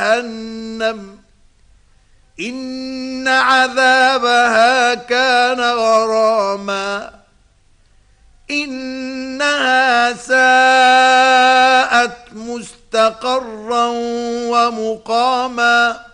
جهنم إن عذابها كان غراما إنها ساءت مستقرا ومقاما